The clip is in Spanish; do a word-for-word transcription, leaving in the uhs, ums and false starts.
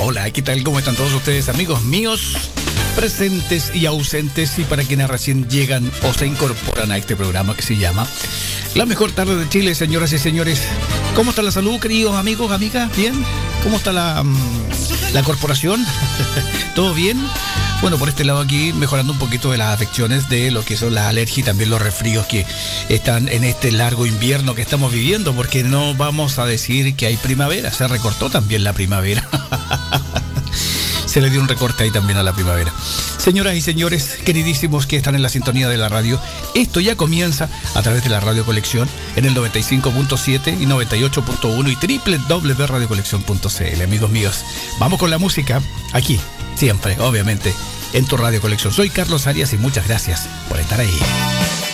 Hola, ¿qué tal? ¿Cómo están todos ustedes, amigos míos? Presentes y ausentes, y para quienes recién llegan o se incorporan a este programa que se llama La Mejor Tarde de Chile, señoras y señores. ¿Cómo está la salud, queridos amigos, amigas? ¿Bien? ¿Cómo está la, la corporación? ¿Todo bien? Bueno, por este lado aquí, mejorando un poquito de las afecciones de lo que son las alergias y también los resfríos que están en este largo invierno que estamos viviendo, porque no vamos a decir que hay primavera, se recortó también la primavera. Se le dio un recorte ahí también a la primavera. Señoras y señores, queridísimos que están en la sintonía de la radio, esto ya comienza a través de la Radio Colección en el noventa y cinco punto siete y noventa y ocho punto uno y doble u doble u doble u punto radio colección punto c l. Amigos míos, vamos con la música aquí, siempre, obviamente, en tu Radio Colección. Soy Carlos Arias y muchas gracias por estar ahí.